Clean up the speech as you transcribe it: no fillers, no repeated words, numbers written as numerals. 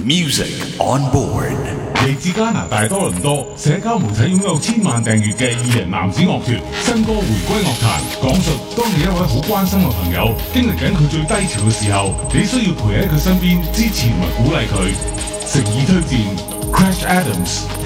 Music on board。 嚟自加拿大多倫多，社交媒體擁有千萬訂閱嘅二人男子樂團，新歌回歸樂壇，講述當你一位好關心嘅朋友經歷緊佢最低潮嘅時候，你需要陪喺佢身邊支持同埋鼓勵佢。誠意推薦 Crash Adams